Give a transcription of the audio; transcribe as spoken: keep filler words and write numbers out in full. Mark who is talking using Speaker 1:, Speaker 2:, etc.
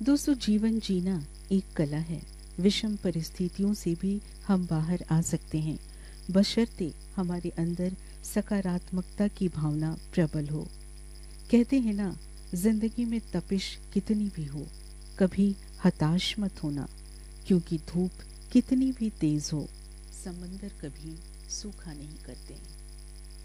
Speaker 1: दोस्तों, जीवन जीना एक कला है। विषम परिस्थितियों से भी हम बाहर आ सकते हैं, बशर्ते हमारे अंदर सकारात्मकता की भावना प्रबल हो। कहते हैं ना, जिंदगी में तपिश कितनी भी हो, कभी हताश मत होना, क्योंकि धूप कितनी भी तेज हो, समंदर कभी सूखा नहीं करते।